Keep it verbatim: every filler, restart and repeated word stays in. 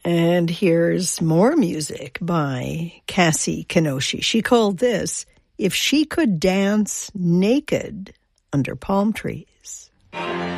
And here's more music by Cassie Kenoshi. She called this If She Could Dance Naked Under Palm Trees.